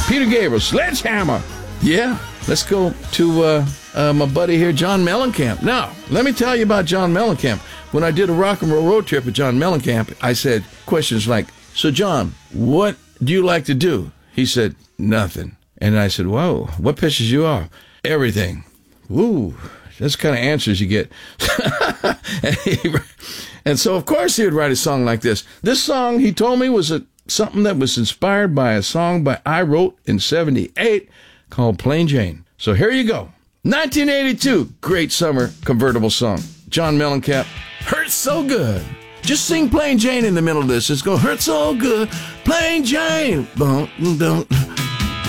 Peter Gabriel, Sledgehammer. Yeah, let's go to my buddy here, John Mellencamp. Now, let me tell you about John Mellencamp. When I did a rock and roll road trip with John Mellencamp, I said questions like, so John, what do you like to do? He said, nothing. And I said, whoa, what pisses you off? Everything. Ooh, that's the kind of answers you get. And so, of course, he would write a song like this. This song, he told me, was something that was inspired by a song I wrote in 78 called Plain Jane. So here you go. 1982, great summer convertible song. John Mellencamp, Hurt So Good. Just sing Plain Jane in the middle of this. It's going to hurt so good. Plain Jane. Don't